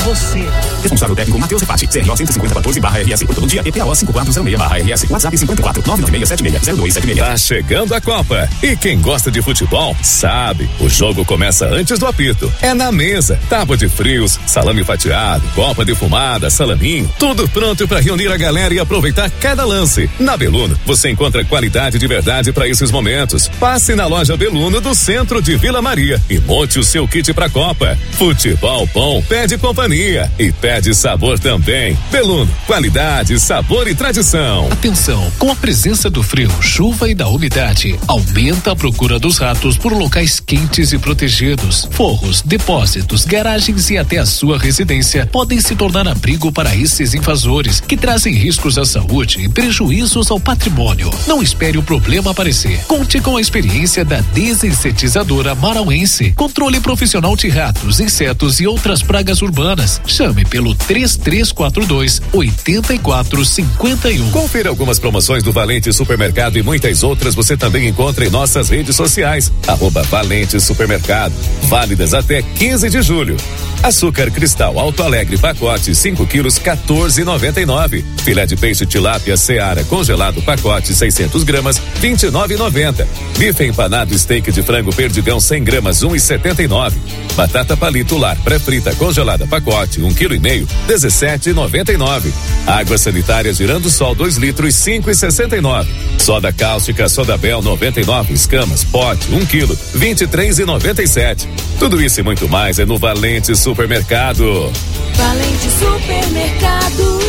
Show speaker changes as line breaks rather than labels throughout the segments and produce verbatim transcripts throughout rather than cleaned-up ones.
você.
Responsável técnico Matheus Repati, C R O cento e cinquenta quatorze barra R S. Todo dia E P A O cinco quatro zero seis barra R S. WhatsApp cinquenta e quatro, nove nove seis sete seis, zero dois sete seis.
Tá chegando a Copa. E quem gosta de futebol sabe, o jogo começa antes do apito. É na mesa. Tábua de frios, salame fatiado, copa defumada, salaminho, tudo pronto para reunir a galera e aproveitar cada lance. Na Beluno, você encontra qualidade de verdade para esses momentos. Passe na loja Beluno do centro de Vila Maria e monte o seu kit pra Copa. Futebol bom pede companhia e pede sabor também. Beluno, qualidade, sabor e tradição.
Atenção, com a presença do frio, chuva e da umidade, aumenta a procura dos ratos por locais quentes e protegidos. Forros, depósitos, garagens e até a sua residência podem se tornar abrigo para esses invasores que trazem riscos à saúde e prejuízos ao patrimônio. Não espere o problema aparecer. Conte com a experiência da desinsetizadora marauense. Controle profissional de ratos, insetos e outras pragas urbanas. Chame pelo três três quatro dois, oito quatro cinco um.
Confira algumas promoções do Valente Supermercado e muitas outras você também encontra em nossas redes sociais. Arroba Valente Supermercado. Válidas até quinze de julho. Açúcar cristal Alto Alegre pacote cinco quilos quatorze e noventa e nove. Filé de peixe tilápia Seara congelado pacote seiscentos gramas vinte e nove e noventa. Bife empanado steak de frango perdigão cem gramas um e setenta e nove. Batata palito lar pré-frita congelada pacote um quilo e meio dezessete e noventa e nove. Água sanitária Girando Sol dois litros cinco e sessenta e nove. Soda cáustica Soda Bel noventa e nove escamas pote um quilo vinte e três e noventa e sete. Tudo isso e muito mais é no Valente Supermercado.
Valente Supermercado.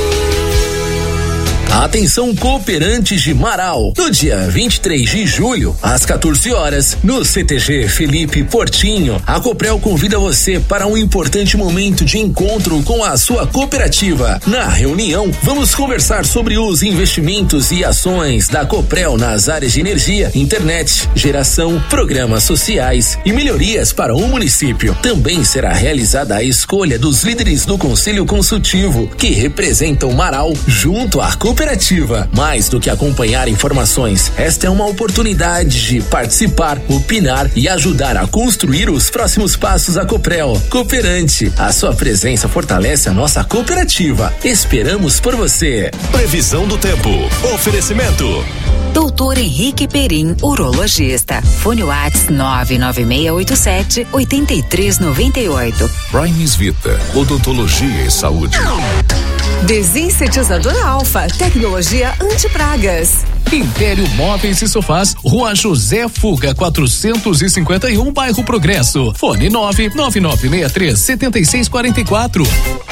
Atenção cooperantes de Marau, no dia vinte e três de julho, às quatorze horas, no C T G Felipe Portinho, a Coprel convida você para um importante momento de encontro com a sua cooperativa. Na reunião, vamos conversar sobre os investimentos e ações da Coprel nas áreas de energia, internet, geração, programas sociais e melhorias para o município. Também será realizada a escolha dos líderes do Conselho Consultivo, que representam Marau junto à cooperativa. Mais do que acompanhar informações, esta é uma oportunidade de participar, opinar e ajudar a construir os próximos passos da Coprel. Cooperante, a sua presença fortalece a nossa cooperativa. Esperamos por você.
Previsão do tempo. Oferecimento.
Doutor Henrique Perim, urologista. Fone Whats nove nove seis oito sete oito três nove oito.
Primes Vita, odontologia e saúde.
Desinsetizador Alfa, tecnologia antipragas.
Império Móveis e Sofás, Rua José Fuga, quatrocentos e cinquenta e um, bairro Progresso. Fone nove nove nove seis três sete seis quatro quatro.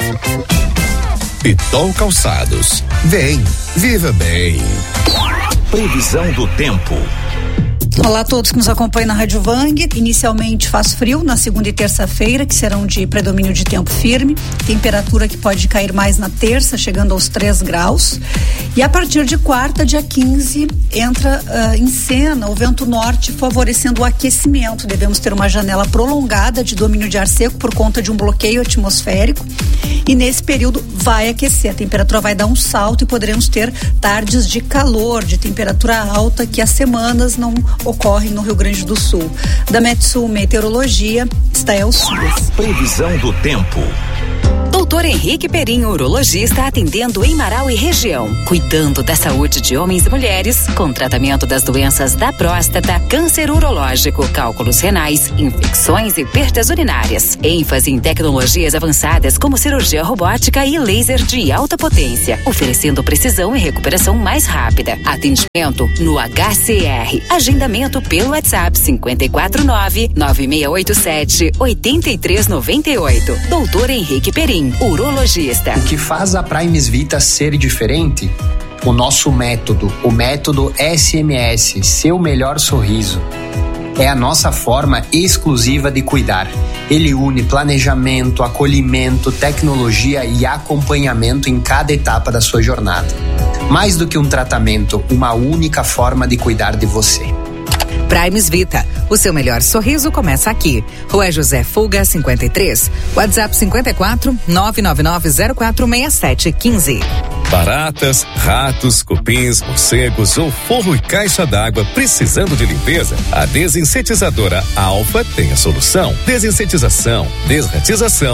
Pitol Calçados. Vem, viva bem. Previsão do tempo.
Olá a todos que nos acompanham na Rádio Vang. Inicialmente faz frio na segunda e terça-feira, que serão de predomínio de tempo firme. Temperatura que pode cair mais na terça, chegando aos três graus. E a partir de quarta, dia quinze, entra uh, em cena o vento norte, favorecendo o aquecimento. Devemos ter uma janela prolongada de domínio de ar seco por conta de um bloqueio atmosférico. E nesse período vai aquecer. A temperatura vai dar um salto e poderemos ter tardes de calor, de temperatura alta, que há semanas não ocorrem no Rio Grande do Sul. Da Metsul Meteorologia, Estael Suas.
Previsão do tempo.
Doutor Henrique Perim, urologista, atendendo em Marau e região, cuidando da saúde de homens e mulheres, com tratamento das doenças da próstata, câncer urológico, cálculos renais, infecções e perdas urinárias. ênfase em tecnologias avançadas como cirurgia robótica e laser de alta potência, oferecendo precisão e recuperação mais rápida. Atendimento no H C R. Agendamento pelo WhatsApp cinco quatro nove nove seis oito sete oito três nove oito. Doutor Henrique Perim, urologista.
O que faz a Primes Vita ser diferente? O nosso método, o método S M S, Seu Melhor Sorriso. É a nossa forma exclusiva de cuidar. Ele une planejamento, acolhimento, tecnologia e acompanhamento em cada etapa da sua jornada. Mais do que um tratamento, uma única forma de cuidar de você.
Primes Vita, o seu melhor sorriso começa aqui. Rua José Fuga, cinquenta e três. WhatsApp cinco quatro nove nove nove zero quatro seis sete um cinco.
Baratas, ratos, cupins, morcegos ou forro e caixa d'água precisando de limpeza? A desinsetizadora Alfa tem a solução. Desinsetização, desratização,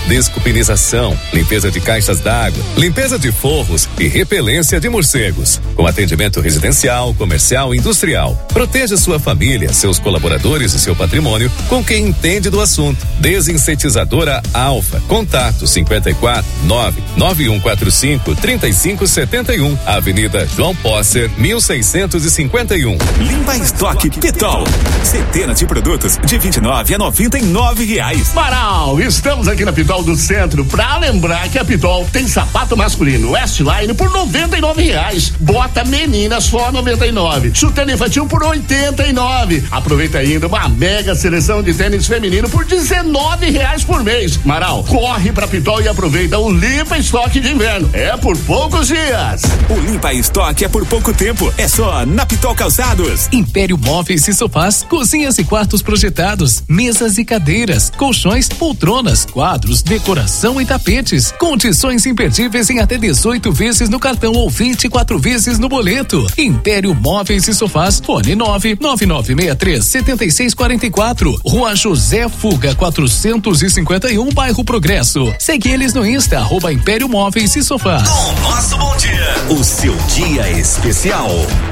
descupinização, limpeza de caixas d'água, limpeza de forros e repelência de morcegos. Com atendimento residencial, comercial e industrial. Proteja sua família, seus colaboradores e seu patrimônio com quem entende do assunto. Desinsetizadora Alfa. Contato cinquenta e quatro, nove nove um quatro cinco, três cinco sete um. Avenida João Posser, mil seiscentos e cinquenta e um.
Limpa Estoque Pitol. Centenas de produtos de vinte e nove a noventa e nove reais.
Marau, estamos aqui na Pitol do Centro pra lembrar que a Pitol tem sapato masculino Westline por noventa e nove reais. Bota menina só noventa e nove. Chuteira infantil por oitenta e nove. Aproveita ainda uma mega seleção de tênis feminino por dezenove reais por mês. Marau, corre pra Pitol e aproveita o Limpa Estoque de inverno. É por poucos dias.
O Limpa Estoque é por pouco tempo. É só na Pitol Calçados.
Império Móveis e Sofás, cozinhas e quartos projetados, mesas e cadeiras, colchões, poltronas, quadros, decoração e tapetes. Condições imperdíveis em até dezoito vezes no cartão ou vinte e quatro vezes no boleto. Império Móveis e Sofás, fone nove nove nove seis três sete seis quatro quatro. Rua José Fuga quatrocentos e cinquenta e um, bairro Progresso. Segue eles no Insta, arroba Império Móveis e Sofás.
Com nosso bom dia, o seu dia especial.